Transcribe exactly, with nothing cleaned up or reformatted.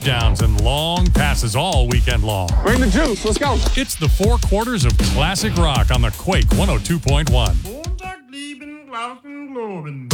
touchdowns and long passes all weekend long. Bring the juice. Let's go. It's the four quarters of classic rock on the Quake one oh two point one.